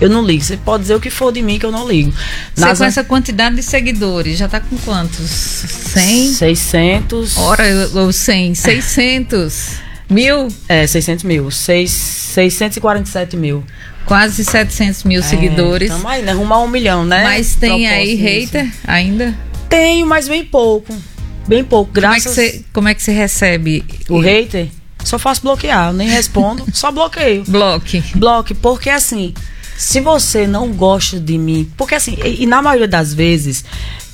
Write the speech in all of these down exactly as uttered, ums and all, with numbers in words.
Eu não ligo. Você pode dizer o que for de mim que eu não ligo. Você Nas... com essa quantidade de seguidores, já tá com quantos? cem? seiscentos. Ora, ou cem, seiscentos mil? É, seiscentos mil. Seis, seiscentos e quarenta e sete mil. Quase setecentos mil é, seguidores. Tamo aí, né? Arrumar um milhão, né? Mas tem aí hater isso. ainda? Tenho, mas bem pouco. Bem pouco, graças... Como é que você, como é que você recebe? O hater? Só faço bloquear, eu nem respondo, só bloqueio. Bloque. Bloque, porque assim, se você não gosta de mim... Porque assim, e, e na maioria das vezes,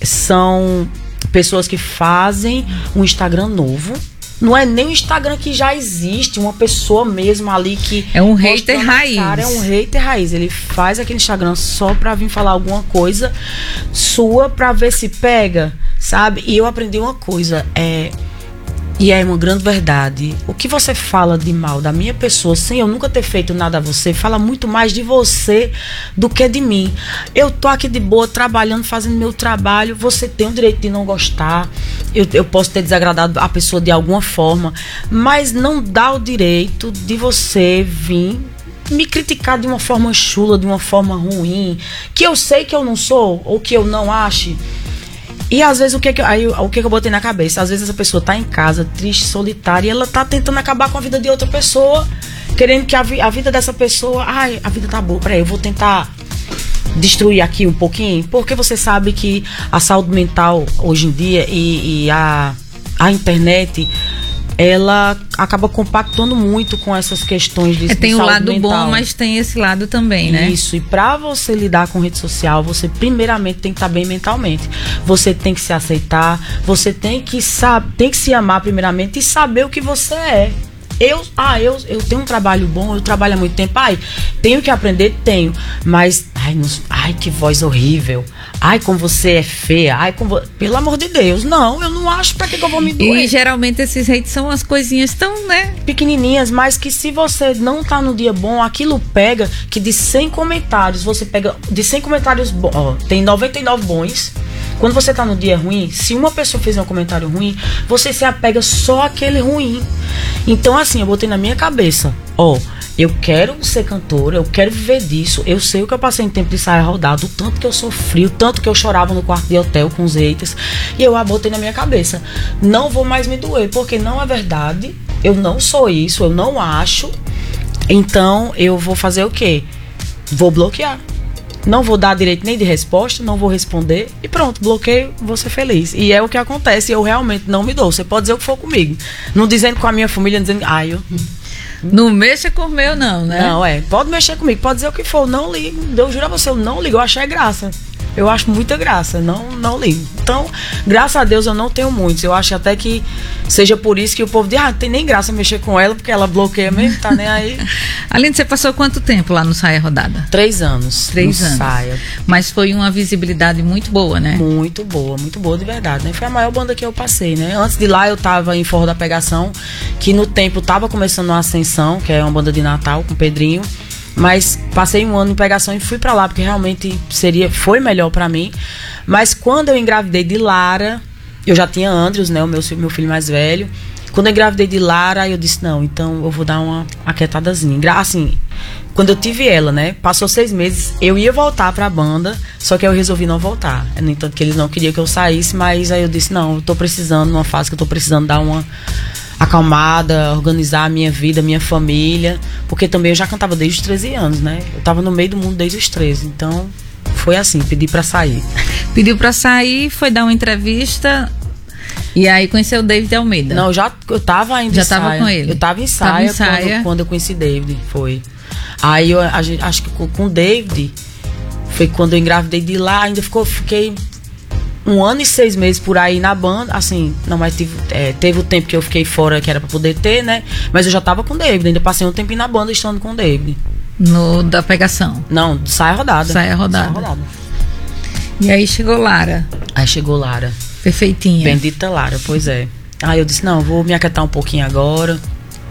são pessoas que fazem um Instagram novo. Não é nem o Instagram que já existe, uma pessoa mesmo ali que... É um hater raiz. Cara, é um hater raiz. Ele faz aquele Instagram só pra vir falar alguma coisa sua pra ver se pega, sabe? E eu aprendi uma coisa, é... E é uma grande verdade. O que você fala de mal da minha pessoa, sem eu nunca ter feito nada a você, fala muito mais de você do que de mim. Eu tô aqui de boa, trabalhando, fazendo meu trabalho. Você tem o direito de não gostar. Eu, eu posso ter desagradado a pessoa de alguma forma. Mas não dá o direito de você vir me criticar de uma forma chula, de uma forma ruim. Que eu sei que eu não sou, ou que eu não ache. E às vezes o que que, aí, o que que eu botei na cabeça? Às vezes essa pessoa tá em casa, triste, solitária, e ela tá tentando acabar com a vida de outra pessoa, querendo que a, vi, a vida dessa pessoa... Ai, a vida tá boa, peraí, eu vou tentar destruir aqui um pouquinho. Porque você sabe que a saúde mental hoje em dia e, e a, a internet... ela acaba compactando muito com essas questões de, é, tem de o saúde lado mental. bom, mas tem esse lado também, né? Isso, e pra você lidar com rede social, você primeiramente tem que estar bem mentalmente. Você tem que se aceitar, você tem que, saber, tem que se amar primeiramente e saber o que você é. Eu, ah, eu, eu tenho um trabalho bom, eu trabalho há muito tempo. Ai, tenho que aprender? Tenho. Mas, ai, não, ai que voz horrível. Ai, como você é feia. Ai, como... Pelo amor de Deus. Não, eu não acho pra que, que eu vou me doer. E geralmente esses hates são as coisinhas tão, né? Pequenininhas, mas que se você não tá no dia bom, aquilo pega, que de cem comentários, você pega... De cem comentários bons, ó, tem noventa e nove bons. Quando você tá no dia ruim, se uma pessoa fizer um comentário ruim, você se apega só àquele ruim. Então, assim, eu botei na minha cabeça, ó, eu quero ser cantora, eu quero viver disso, eu sei o que eu passei em tempo de saia rodada, o tanto que eu sofri, o tanto que eu chorava no quarto de hotel com os haters, e eu a botei na minha cabeça. Não vou mais me doer, porque não é verdade, eu não sou isso, eu não acho, então eu vou fazer o quê? Vou bloquear. Não vou dar direito nem de resposta, não vou responder e pronto, bloqueio, vou ser feliz. E é o que acontece, eu realmente não me dou. Você pode dizer o que for comigo. Não dizendo com a minha família, dizendo, ai, ah, eu... Não mexa com o meu não, né? Não, é, pode mexer comigo, pode dizer o que for, não ligo. Eu juro a você, eu não ligo, eu acho é graça. Eu acho muita graça, não, não ligo. Então, graças a Deus eu não tenho muitos. Eu acho até que seja por isso que o povo diz, ah, não tem nem graça mexer com ela, porque ela bloqueia mesmo, tá nem aí. Aline, você passou quanto tempo lá no Saia Rodada? Três anos. Três anos. Saia. Mas foi uma visibilidade muito boa, né? Muito boa, muito boa de verdade, né? Foi a maior banda que eu passei, né? Antes de lá eu tava em Forró da Pegação, que no tempo tava começando uma Ascensão, que é uma banda de Natal com o Pedrinho. Mas passei um ano em Pegação e fui pra lá, porque realmente seria, foi melhor pra mim. Mas quando eu engravidei de Lara, eu já tinha Andrews, né, o meu, meu filho mais velho. Quando eu engravidei de Lara, eu disse, não, então eu vou dar uma aquietadazinha. Assim, quando eu tive ela, né, passou seis meses, eu ia voltar pra banda, só que eu resolvi não voltar. No entanto que eles não queriam que eu saísse, mas aí eu disse, não, eu tô precisando, numa fase que eu tô precisando dar uma... acalmada, organizar a minha vida, a minha família, porque também eu já cantava desde os treze anos, né? Eu tava no meio do mundo desde os treze, então foi assim, pedi pra sair. Pediu pra sair, foi dar uma entrevista e aí conheceu o David Almeida. Não, já, eu tava ainda já em saia. tava com ele? Eu tava em saia, tava em saia. Quando, quando eu conheci David, foi. Aí eu a gente, acho que com, com o David, foi quando eu engravidei de lá, ainda ficou, fiquei... um ano e seis meses por aí na banda, assim, não, mas tive, é, teve o tempo que eu fiquei fora, que era pra poder ter, né? Mas eu já tava com o David, ainda passei um tempinho na banda estando com o David. No da Pegação? Não, Saia Rodada. Saia Rodada. Saia Rodada. E aí chegou Lara. Aí chegou Lara. Perfeitinha. Bendita Lara, pois é. Aí eu disse, não, vou me aquietar um pouquinho agora.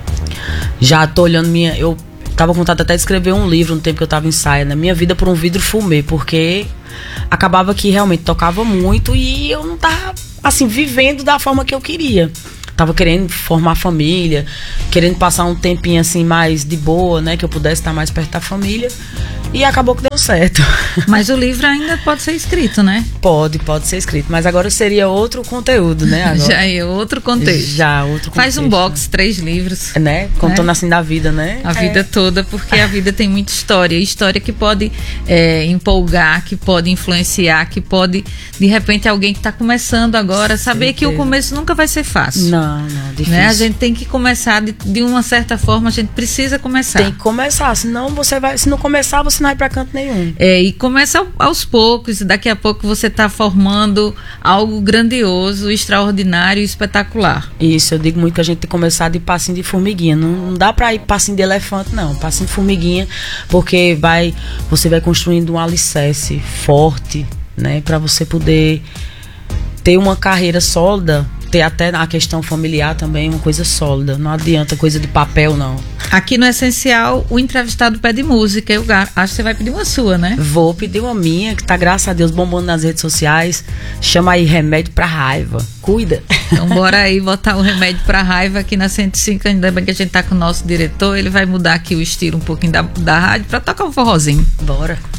Já tô olhando minha... Eu tava com vontade até de escrever um livro no tempo que eu tava em saia, na minha vida por um vidro fumê, porque... acabava que realmente tocava muito e eu não tava, assim, vivendo da forma que eu queria. Tava querendo formar família, querendo passar um tempinho, assim, mais de boa, né? Que eu pudesse estar mais perto da família. E acabou que deu certo. Mas o livro ainda pode ser escrito, né? Pode, pode ser escrito. Mas agora seria outro conteúdo, né? Agora, já é outro contexto. Já, outro contexto. Faz um box, três livros. Né? Contando é. assim da vida, né? A é. vida toda, porque a vida tem muita história. História que pode é, empolgar, que pode influenciar, que pode, de repente, alguém que está começando agora, saber Certeza. que o começo nunca vai ser fácil. Não, não, difícil. Né? A gente tem que começar, de, de uma certa forma, a gente precisa começar. Tem que começar, senão você vai, se não começar, você não vai para canto nenhum. É, e começa aos poucos, daqui a pouco você está formando algo grandioso, extraordinário e espetacular. Isso, eu digo muito que a gente tem que começar de passinho de formiguinha, não, não dá para ir passinho de elefante, não, passinho de formiguinha, porque vai, você vai construindo um alicerce forte, né, para você poder ter uma carreira sólida, ter até a questão familiar também uma coisa sólida. Não adianta coisa de papel, não. Aqui no Essencial, o entrevistado pede música. Eu acho que você vai pedir uma sua, né? Vou pedir uma minha, que tá, graças a Deus, bombando nas redes sociais. Chama aí Remédio pra Raiva. Cuida. Então bora aí botar o Remédio pra Raiva aqui na cento e cinco. Ainda bem que a gente tá com o nosso diretor. Ele vai mudar aqui o estilo um pouquinho da, da rádio pra tocar um forrozinho. Bora.